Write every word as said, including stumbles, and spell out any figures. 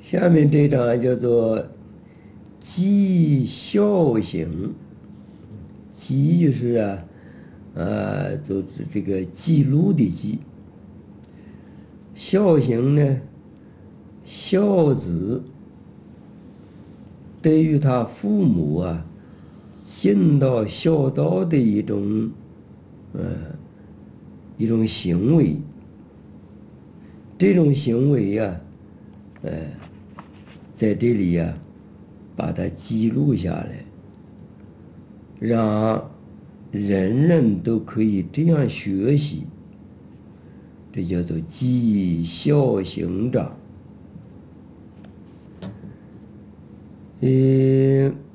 下面这章叫做记孝行，记就是啊，呃，就是这个记录的记。孝行呢，孝子对于他父母啊，尽到孝道的一种，呃，一种行为。这种行为呀、呃，在这里呀、把它记录下来，让人人都可以这样学习，这叫做记孝行章。呃，